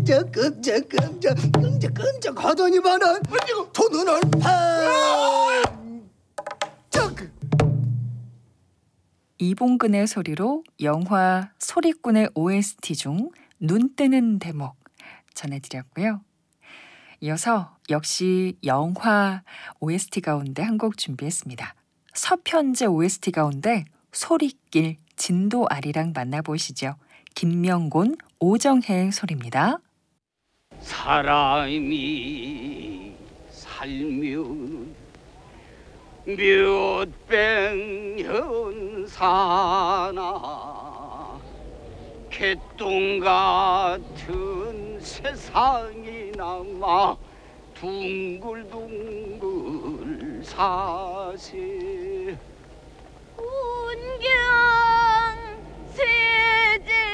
끔찍 하더니만은 두 눈을 반짝. 이봉근의 소리로 영화 소리꾼의 OST 중 눈 뜨는 대목 전해드렸고요. 이어서 역시 영화 OST 가운데 한 곡 준비했습니다. 서편제 OST 가운데 소리길 진도아리랑 만나보시죠. 김명곤, 오정혜의 소리입니다. 사람이 살면 몇백년 사나 개똥 같은 세상이 남아 둥글둥글 사세 운경 세제